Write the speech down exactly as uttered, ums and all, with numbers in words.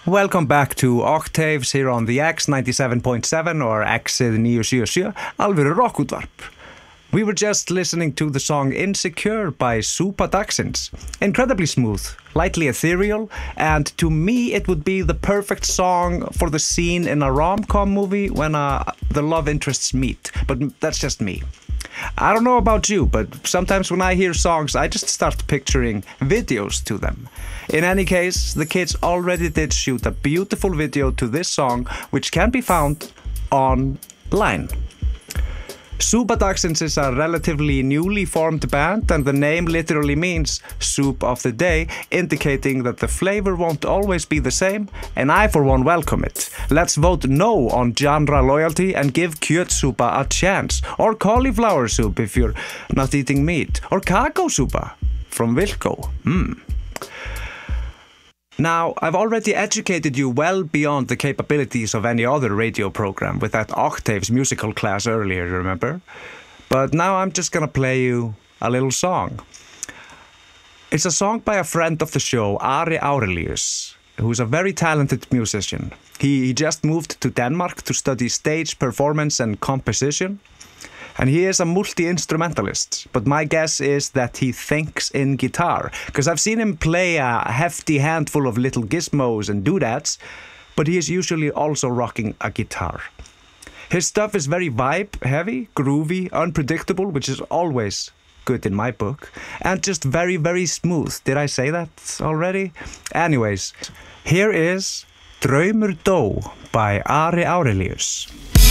Welcome back to Octaves here on the X ninety-seven point seven or X nine seventy-seven, alvöru rockútvarp. We were just listening to the song Insecure by Súpa Dagsins. Incredibly smooth, lightly ethereal, and to me it would be the perfect song for the scene in a rom-com movie when uh, the love interests meet. But that's just me. I don't know about you, but sometimes when I hear songs, I just start picturing videos to them. In any case, the kids already did shoot a beautiful video to this song, which can be found online. Súpa Dagsins is a relatively newly formed band, and the name literally means soup of the day, indicating that the flavor won't always be the same, and I for one welcome it. Let's vote no on genre loyalty and give kjötsúpa a chance, or cauliflower soup if you're not eating meat, or kakósúpa from Wilko. Mm. Now, I've already educated you well beyond the capabilities of any other radio program with that Octaves musical class earlier, remember? But now I'm just gonna play you a little song. It's a song by a friend of the show, Ari Aurelius, who's a very talented musician. He, he just moved to Denmark to study stage performance and composition. And he is a multi-instrumentalist, but my guess is that he thinks in guitar, because I've seen him play a hefty handful of little gizmos and doodads, but he is usually also rocking a guitar. His stuff is very vibe-heavy, groovy, unpredictable, which is always good in my book, and just very, very smooth. Did I say that already? Anyways, here is Draumur Dó by Ari Aurelius.